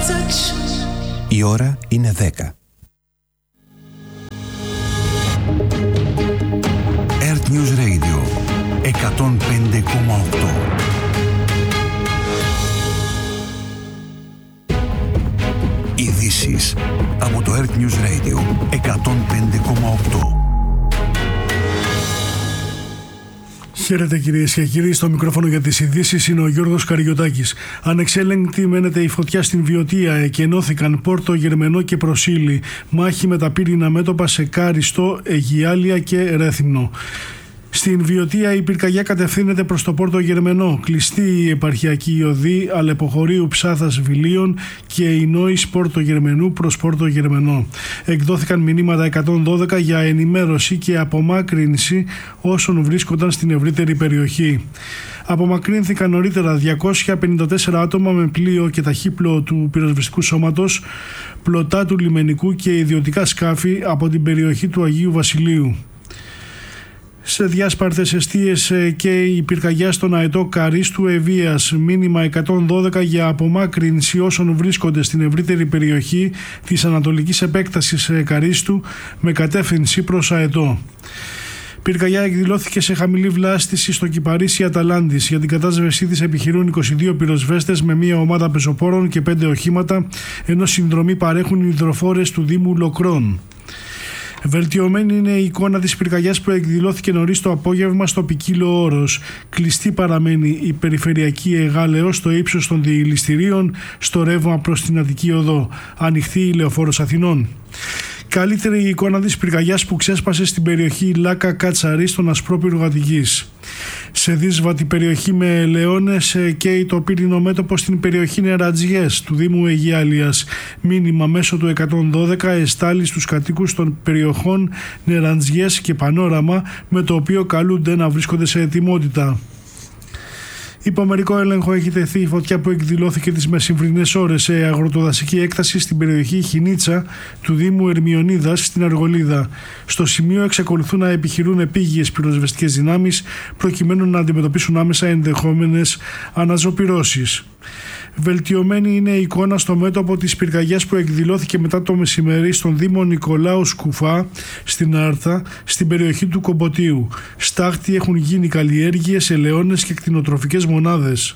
Η ώρα είναι 10. Earth News Radio 105,8. Ειδήσεις από το Earth News Radio 105,8. Χαίρετε κυρίες και κύριοι, στο μικρόφωνο για τις ειδήσεις είναι ο Γιώργος Καριωτάκης. Ανεξέλεγκτη μένεται η φωτιά στην Βιωτία, εκενώθηκαν Πόρτο, Γερμενό και Προσήλη. Μάχη με τα πύρινα μέτωπα σε Κάριστο, Αιγιάλια και Ρέθυμνο. Στην Βιωτία η πυρκαγιά κατευθύνεται προς το Πόρτο Γερμενό. Κλειστή η επαρχιακή οδή Αλεποχωρίου Ψάθας Βιλίων και η Νόης Πόρτο Γερμενού προς Πόρτο Γερμενό. Εκδόθηκαν μηνύματα 112 για ενημέρωση και απομάκρυνση όσων βρίσκονταν στην ευρύτερη περιοχή. Απομακρύνθηκαν νωρίτερα 254 άτομα με πλοίο και ταχύπλοο του πυροσβεστικού σώματος, πλωτά του λιμενικού και ιδιωτικά σκάφη από την περιοχή του Αγίου Βασιλείου. Σε διάσπαρτες εστίες και η πυρκαγιά στον αετό Καρίστου Ευβοίας, μήνυμα 112 για απομάκρυνση όσων βρίσκονται στην ευρύτερη περιοχή της ανατολικής επέκτασης Καρίστου με κατεύθυνση προς αετό. Πυρκαγιά εκδηλώθηκε σε χαμηλή βλάστηση στο Κυπαρίσι Αταλάντης. Για την κατάσβεσή της επιχειρούν 22 πυροσβέστες με μια ομάδα πεζοπόρων και 5 οχήματα, ενώ συνδρομή παρέχουν οι υδροφόρες του Δήμου Λοκρών. Βελτιωμένη είναι η εικόνα της πυρκαγιάς που εκδηλώθηκε νωρίς το απόγευμα στο Ποικίλο Όρος. Κλειστή παραμένει η περιφερειακή Εγάλεως στο ύψος των διηληστηρίων στο ρεύμα προς την Αττική Οδό. Ανοιχτή η Λεωφόρος Αθηνών. Καλύτερη η εικόνα της πυρκαγιάς που ξέσπασε στην περιοχή Λάκα Κατσαρή στον Ασπρόπυργο Αττικής. Σε δύσβατη περιοχή με ελαιώνες καίει το πύρινο μέτωπο στην περιοχή Νερατζιές του Δήμου Αιγιάλιας. Μήνυμα μέσω του 112 εστάλει στους κατοίκους των περιοχών Νερατζιές και Πανόραμα, με το οποίο καλούνται να βρίσκονται σε ετοιμότητα. Υπό μερικό έλεγχο έχει τεθεί η φωτιά που εκδηλώθηκε τις μεσημβρινές ώρες σε αγροτοδασική έκταση στην περιοχή Χινίτσα του Δήμου Ερμιονίδας στην Αργολίδα. Στο σημείο εξακολουθούν να επιχειρούν επίγειες πυροσβεστικές δυνάμεις προκειμένου να αντιμετωπίσουν άμεσα ενδεχόμενες αναζωπυρώσεις. Βελτιωμένη είναι η εικόνα στο μέτωπο της πυρκαγιάς που εκδηλώθηκε μετά το μεσημέρι στον Δήμο Νικολάου Σκουφά στην Άρτα, στην περιοχή του Κομποτίου. Στάχτη έχουν γίνει καλλιέργειες, ελαιώνες και κτηνοτροφικές μονάδες.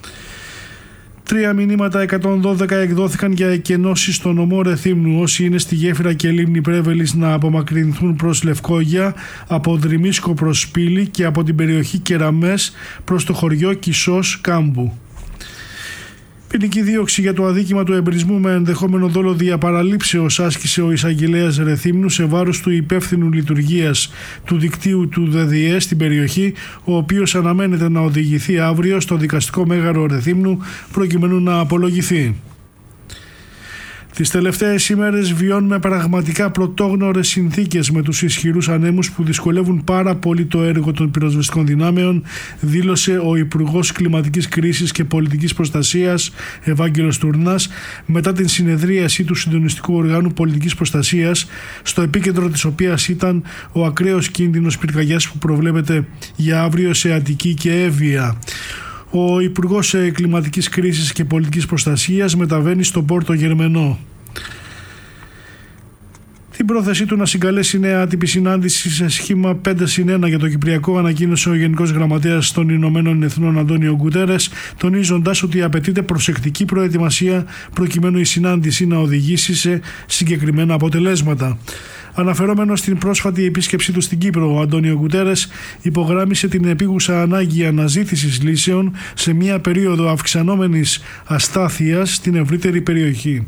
3 μηνύματα 112 εκδόθηκαν για εκενώσεις στο νομό Ρεθύμνου. Όσοι είναι στη γέφυρα και λίμνη Πρέβελης να απομακρυνθούν προς Λευκόγια, από Δρυμίσκο προς Σπήλη και από την περιοχή Κεραμές προς το χωριό Κισός Κάμπου. Ποινική δίωξη για το αδίκημα του εμπρισμού με ενδεχόμενο δόλο διαπαραλήψεως άσκησε ο εισαγγελέας Ρεθύμνου σε βάρος του υπεύθυνου λειτουργίας του δικτύου του ΔΔΕ στην περιοχή, ο οποίος αναμένεται να οδηγηθεί αύριο στο δικαστικό μέγαρο Ρεθύμνου προκειμένου να απολογηθεί. Τις τελευταίες ημέρες βιώνουμε πραγματικά πρωτόγνωρες συνθήκες με τους ισχυρούς ανέμους που δυσκολεύουν πάρα πολύ το έργο των πυροσβεστικών δυνάμεων, δήλωσε ο Υπουργός Κλιματικής Κρίσης και Πολιτικής Προστασίας Ευάγγελος Τουρνάς μετά την συνεδρίαση του Συντονιστικού Οργάνου Πολιτικής Προστασίας, στο επίκεντρο της οποίας ήταν ο ακραίος κίνδυνος πυρκαγιάς που προβλέπεται για αύριο σε Αττική και Εύβοια. Ο Υπουργός Κλιματικής Κρίσης και Πολιτικής Προστασίας μεταβαίνει στον Πόρτο Γερμενό. Την πρόθεσή του να συγκαλέσει νέα άτυπη συνάντηση σε σχήμα 5+1 για το Κυπριακό ανακοίνωσε ο Γενικός Γραμματέας των Ηνωμένων Εθνών Αντώνιο Γκουτέρες, τονίζοντας ότι απαιτείται προσεκτική προετοιμασία προκειμένου η συνάντηση να οδηγήσει σε συγκεκριμένα αποτελέσματα. Αναφερόμενος στην πρόσφατη επίσκεψή του στην Κύπρο, ο Αντώνιο Γκουτέρες υπογράμμισε την επίγουσα ανάγκη αναζήτησης λύσεων σε μια περίοδο αυξανόμενης αστάθειας στην ευρύτερη περιοχή.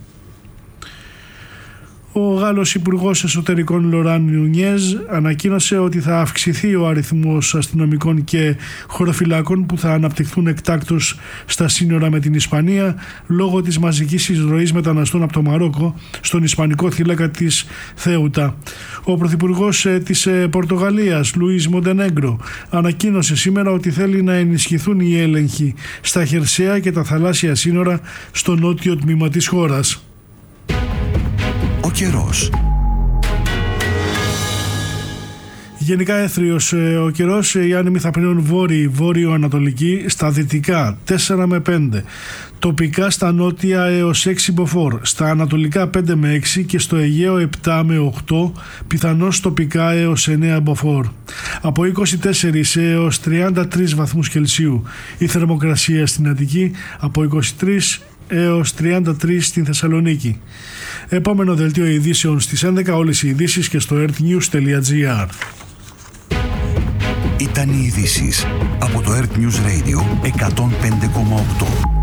Ο Γάλλος Υπουργός Εσωτερικών Λοράν Νουνιέζ ανακοίνωσε ότι θα αυξηθεί ο αριθμός αστυνομικών και χωροφυλάκων που θα αναπτυχθούν εκτάκτως στα σύνορα με την Ισπανία λόγω της μαζικής εισρωής μεταναστών από το Μαρόκο στον ισπανικό θύλακα της Θέουτα. Ο Πρωθυπουργός της Πορτογαλίας, Λουίς Μοντενέγκρο, ανακοίνωσε σήμερα ότι θέλει να ενισχυθούν οι έλεγχοι στα χερσαία και τα θαλάσσια σύνορα στο νότιο τμήμα της χώρας. Ο καιρός. Γενικά έθριος ο καιρός, οι άνεμοι θα πνέουν βόρειο-ανατολική, στα δυτικά 4 με 5. Τοπικά στα νότια έως 6 μποφόρ, στα ανατολικά 5 με 6 και στο Αιγαίο 7 με 8, πιθανώς τοπικά έως 9 μποφόρ. Από 24 έως 33 βαθμούς Κελσίου η θερμοκρασία στην Αττική, από 23 έως 33 στην Θεσσαλονίκη. Επόμενο δελτίο ειδήσεων στις 11, όλες οι ειδήσεις και στο earthnews.gr. Ήταν οι ειδήσεις από το Earth News Radio 105,8.